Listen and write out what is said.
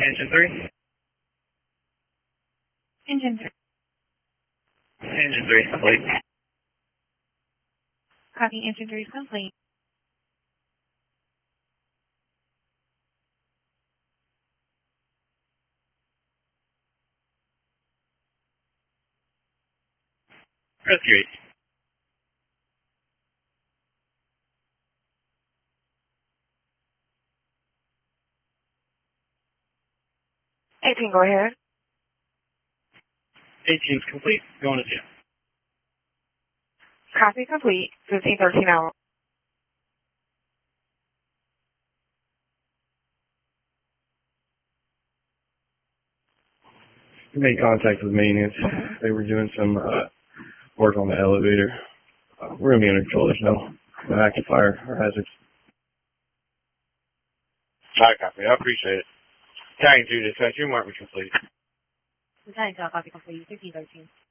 Engine 3? Engine 3. Engine 3 is complete. Copy, engine 3 is complete. Rescue 8. Go ahead. 18 is complete. Going to jail. Copy complete. 1513 hour. We made contact with maintenance. They were doing some work on the elevator. We're going to be under control. There's no active fire or hazards. I copy. I appreciate it. Tagging to dispatch. Your mark was complete. Lieutenant, copy complete. 1513.